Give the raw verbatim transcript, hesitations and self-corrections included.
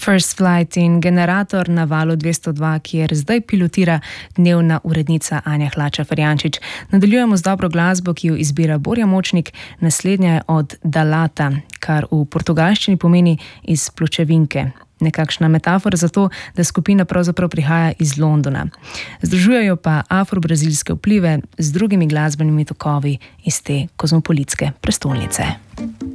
First Flight in Generator na valu dvesto dva, kjer zdaj pilotira dnevna urednica Anja Hlača-Ferjančič. Nadaljujemo z dobro glasbo, ki jo izbira Borja Močnik, naslednja je od Dalata, kar v portugalščini pomeni iz pločevinke. Nekakšna metafora za to, da skupina pravzaprav prihaja iz Londona. Združujejo pa afro-brazilske vplive z drugimi glasbenimi tokovi iz te kozmopolitske prestolnice.